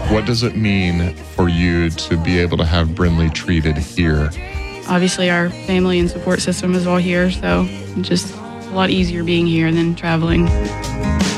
What does it mean for you to be able to have Brindley treated here? Obviously, our family and support system is all here, so just a lot easier being here than traveling.